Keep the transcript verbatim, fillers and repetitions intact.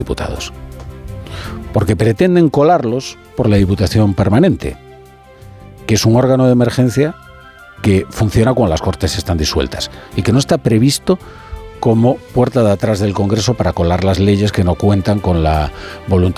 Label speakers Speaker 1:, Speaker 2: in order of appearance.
Speaker 1: Diputados. Porque pretenden colarlos por la Diputación Permanente, que es un órgano de emergencia que funciona cuando las Cortes están disueltas y que no está previsto como puerta de atrás del Congreso para colar las leyes que no cuentan con la voluntad